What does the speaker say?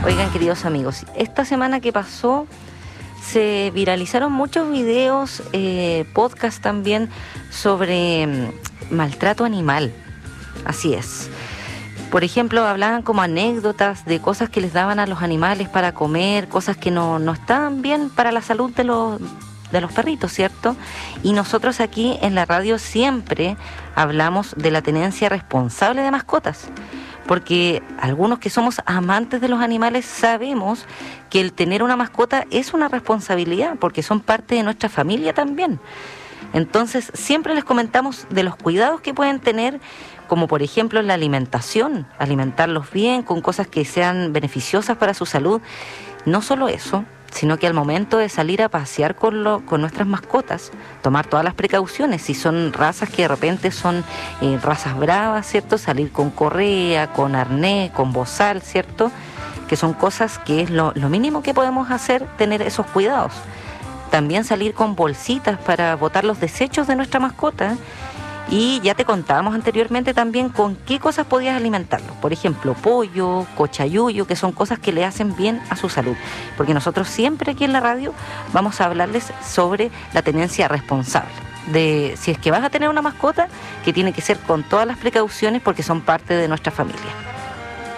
Oigan, queridos amigos, esta semana que pasó se viralizaron muchos videos, podcast también sobre maltrato animal. Así es. Por ejemplo, hablaban como anécdotas de cosas que les daban a los animales para comer, cosas que no estaban bien para la salud de los perritos, ¿cierto? Y nosotros aquí en la radio siempre hablamos de la tenencia responsable de mascotas, porque algunos que somos amantes de los animales sabemos que el tener una mascota es una responsabilidad, porque son parte de nuestra familia también. Entonces, siempre les comentamos de los cuidados que pueden tener, como por ejemplo la alimentación, alimentarlos bien, con cosas que sean beneficiosas para su salud. No solo eso, sino que al momento de salir a pasear con nuestras mascotas, tomar todas las precauciones. Si son razas que de repente son razas bravas, ¿cierto? Salir con correa, con arnés, con bozal, ¿cierto? Que son cosas que es lo mínimo que podemos hacer, tener esos cuidados. También salir con bolsitas para botar los desechos de nuestra mascota. Y ya te contábamos anteriormente también con qué cosas podías alimentarlos. Por ejemplo, pollo, cochayuyo, que son cosas que le hacen bien a su salud. Porque nosotros siempre aquí en la radio vamos a hablarles sobre la tenencia responsable. De si es que vas a tener una mascota, que tiene que ser con todas las precauciones porque son parte de nuestra familia.